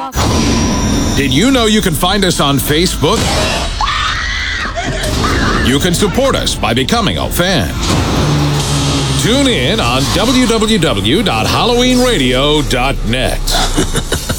Did you know you can find us on Facebook? You can support us by becoming a fan. Tune in on www.halloweenradio.net.